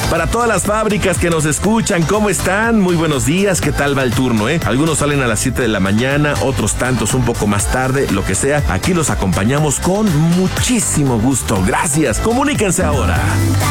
Para todas las fábricas que nos escuchan, ¿cómo están? Muy buenos días, ¿qué tal va el turno, Algunos salen a las 7 de la mañana, otros tantos un poco más tarde, lo que sea. Aquí los acompañamos con muchísimo gusto. Gracias. Comuníquense ahora.